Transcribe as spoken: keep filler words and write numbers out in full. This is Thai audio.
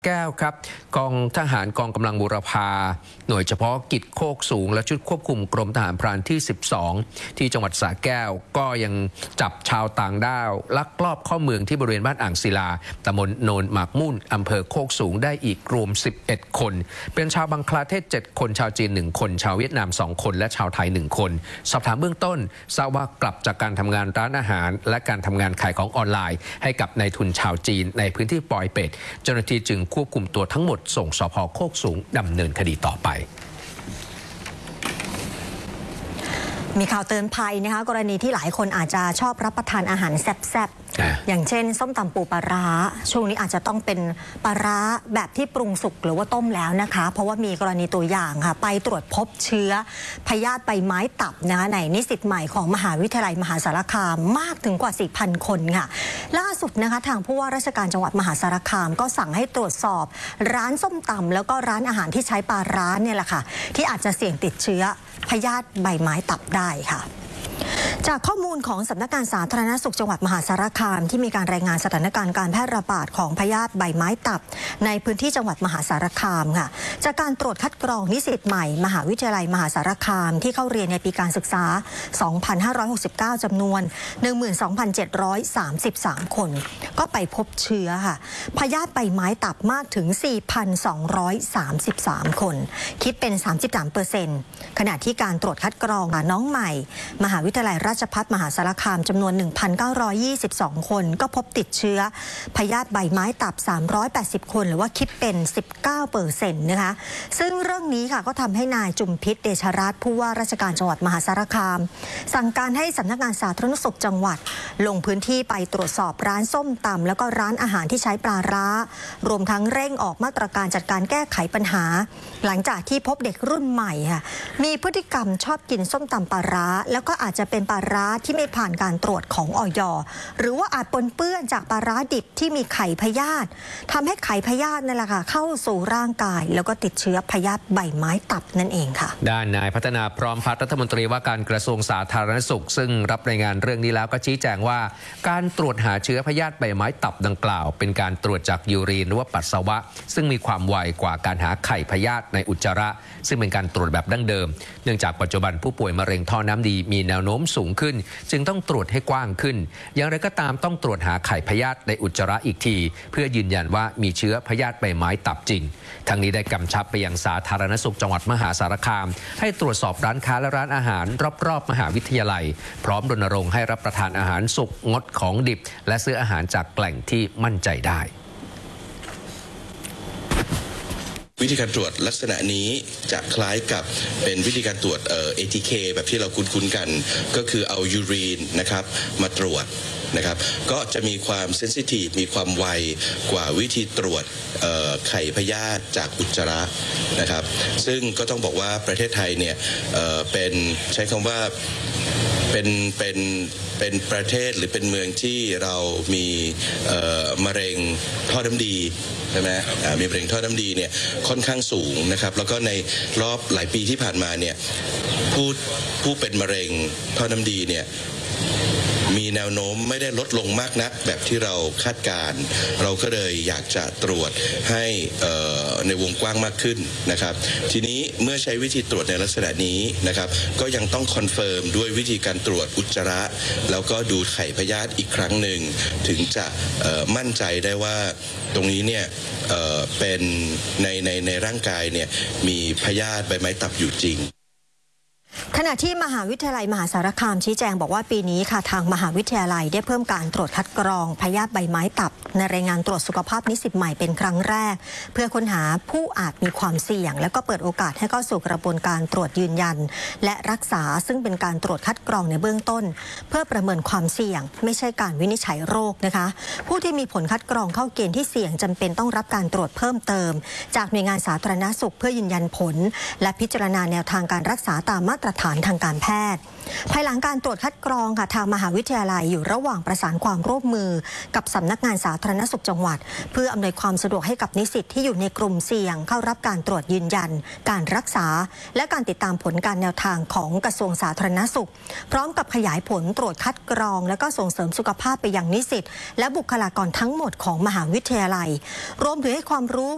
แก้วครับกองทหารกองกำลังบูรพาหน่วยเฉพาะกิจโคกสูงและชุดควบคุมกรมทหารพรานที่สิบสองที่จังหวัดสระแก้วก็ยังจับชาวต่างด้าวลักลอบเข้าเมืองที่บริเวณบ้านอ่างศิลาตำบลโนนหมากมุ่นอำเภอโคกสูงได้อีกรวมสิบเอ็ดคนเป็นชาวบังคลาเทศเจ็ดคนชาวจีนหนึ่งคนชาวเวียดนามสองคนและชาวไทยหนึ่งคนสอบถามเบื้องต้นทราบว่ากลับจากการทำงานร้านอาหารและการทำงานขายของออนไลน์ให้กับนายทุนชาวจีนในพื้นที่ปอยเป็ดเจ้าหน้าที่จึงควบคุมตัวทั้งหมดส่งสภ.โคกสูงดำเนินคดีต่อไปมีข่าวเตือนภัยนะคะกรณีที่หลายคนอาจจะชอบรับประทานอาหารแซ่บๆอย่างเช่นส้มตำปูปลาร้าช่วงนี้อาจจะต้องเป็นปลาร้าแบบที่ปรุงสุกหรือว่าต้มแล้วนะคะเพราะว่ามีกรณีตัวอย่างค่ะไปตรวจพบเชื้อพยาธิใบไม้ตับนะคะในนิสิตใหม่ของมหาวิทยาลัยมหาสารคามมากถึงกว่า สี่พัน คนค่ะล่าสุดนะคะทางผู้ว่าราชการจังหวัดมหาสารคามก็สั่งให้ตรวจสอบร้านส้มตำแล้วก็ร้านอาหารที่ใช้ปลาร้าเนี่ยแหละค่ะที่อาจจะเสี่ยงติดเชื้อพยาธิใบไม้ตับได้ค่ะจากข้อมูลของสำนักงานสาธารณสุขจังหวัดมหาสารคามที่มีการรายงานสถานการณ์การแพร่ระบาดของพยาธิใบไม้ตับในพื้นที่จังหวัดมหาสารคามค่ะจากการตรวจคัดกรองนิสิตใหม่มหาวิทยาลัยมหาสารคามที่เข้าเรียนในปีการศึกษา สองพันห้าร้อยหกสิบเก้า จำนวน หนึ่งหมื่นสองพันเจ็ดร้อยสามสิบสาม คนก็ไปพบเชื้อค่ะพยาธิใบไม้ตับมากถึง สี่พันสองร้อยสามสิบสาม คนคิดเป็น สามสิบสามเปอร์เซ็นต์ ขณะที่การตรวจคัดกรองน้องใหม่มหาวิทยาลัยราชภัฏมหาสารคามจำนวน หนึ่งพันเก้าร้อยยี่สิบสอง คนก็พบติดเชื้อพยาธิใบไม้ตับสามร้อยแปดสิบคนหรือว่าคิดเป็น สิบเก้าเปอร์เซ็นต์ นะคะซึ่งเรื่องนี้ค่ะก็ทำให้นายจุมพิษเดชรัตน์ผู้ว่าราชการจังหวัดมหาสารคามสั่งการให้สำนักงานสาธารณสุขจังหวัดลงพื้นที่ไปตรวจสอบร้านส้มตำแล้วก็ร้านอาหารที่ใช้ปลาร้ารวมทั้งเร่งออกมาตรการจัดการแก้ไขปัญหาหลังจากที่พบเด็กรุ่นใหม่ค่ะมีพฤติกรรมชอบกินส้มตำปลาร้าแล้วก็อาจจะเป็นปลาร้าที่ไม่ผ่านการตรวจของอย.หรือว่าอาจปนเปื้อนจากปลาร้าดิบที่มีไข่พยาธิทำให้ไข่พยาธินั่นแหละค่ะเข้าสู่ร่างกายแล้วก็ติดเชื้อพยาธิใบไม้ตับนั่นเองค่ะด้านนายพัฒนาพร้อมพัฒน์รัฐมนตรีว่าการกระทรวงสาธารณสุขซึ่งรับรายงานเรื่องนี้แล้วก็ชี้แจงว่าการตรวจหาเชื้อพยาธิใบไม้ตับดังกล่าวเป็นการตรวจจากยูรีนหรือว่าปัสสาวะซึ่งมีความไวกว่าการหาไข่พยาธิในอุจจาระซึ่งเป็นการตรวจแบบดั้งเดิมเนื่องจากปัจจุบันผู้ป่วยมะเร็งท่อน้ำดีมีแนวโน้มสูงขึ้นจึงต้องตรวจให้กว้างขึ้นอย่างไรก็ตามต้องตรวจหาไข่พยาธิในอุจจาระอีกทีเพื่อยืนยันว่ามีเชื้อพยาธิใบไม้ตับจริงทั้งนี้ได้กำชับไปยังสาธารณสุขจังหวัดมหาสารคามให้ตรวจสอบร้านค้าและร้านอาหารรอบๆมหาวิทยาลัยพร้อมรณรงค์ให้รับประทานอาหารสุกงดของดิบและซื้ออาหารจากแหล่งที่มั่นใจได้วิธีการตรวจลักษณะนี้จะคล้ายกับเป็นวิธีการตรวจเอ่อ เอ ที เค แบบที่เราคุ้นๆกันก็คือเอายูรีนนะครับมาตรวจนะครับก็จะมีความเซนซิทีฟมีความไวกว่าวิธีตรวจไข่พยาธิจากอุจจาระนะครับซึ่งก็ต้องบอกว่าประเทศไทยเนี่ยเอ่อเป็นใช้คำว่าเป็นเป็นเป็นประเทศหรือเป็นเมืองที่เรามีมะเร็งท่อน้ำดีใช่ไหมมีมะเร็งท่อน้ำดีเนี่ยค่อนข้างสูงนะครับแล้วก็ในรอบหลายปีที่ผ่านมาเนี่ยผู้ผู้เป็นมะเร็งท่อน้ำดีเนี่ยมีแนวโน้มไม่ได้ลดลงมากนักแบบที่เราคาดการณ์เราก็เลยอยากจะตรวจให้ในวงกว้างมากขึ้นนะครับทีนี้เมื่อใช้วิธีตรวจในลักษณะนี้นะครับก็ยังต้องคอนเฟิร์มด้วยวิธีการตรวจอุจจาระแล้วก็ดูไข่พยาธิอีกครั้งหนึ่งถึงจะมั่นใจได้ว่าตรงนี้เนี่ยเป็นในในในร่างกายเนี่ยมีพยาธิใบไม้ตับอยู่จริงขณะที่มหาวิทยาลัยมหาสารคามชี้แจงบอกว่าปีนี้ค่ะทางมหาวิทยาลัยได้เพิ่มการตรวจคัดกรองพยาธิใบไม้ตับในรายงานตรวจสุขภาพนิสิตใหม่เป็นครั้งแรกเพื่อค้นหาผู้อาจมีความเสี่ยงและก็เปิดโอกาสให้เข้าสู่กระบวนการตรวจยืนยันและรักษาซึ่งเป็นการตรวจคัดกรองในเบื้องต้นเพื่อประเมินความเสี่ยงไม่ใช่การวินิจฉัยโรคนะคะผู้ที่มีผลคัดกรองเข้าเกณฑ์ที่เสี่ยงจำเป็นต้องรับการตรวจเพิ่มเติมจากหน่วยงานสาธารณสุขเพื่อยืนยันผลและพิจารณาแนวทางการรักษาตามมาตรฐานทางการแพทย์ภายหลังการตรวจคัดกรองค่ะทางมหาวิทยาลัยอยู่ระหว่างประสานความร่วมมือกับสำนักงานสาธารณสุขจังหวัดเพื่ออำนวยความสะดวกให้กับนิสิตที่อยู่ในกลุ่มเสี่ยงเข้ารับการตรวจยืนยันการรักษาและการติดตามผลการแนวทางของกระทรวงสาธารณสุขพร้อมกับขยายผลตรวจคัดกรองและก็ส่งเสริมสุขภาพไปยังนิสิตและบุคลากรทั้งหมดของมหาวิทยาลัยรวมถึงให้ความรู้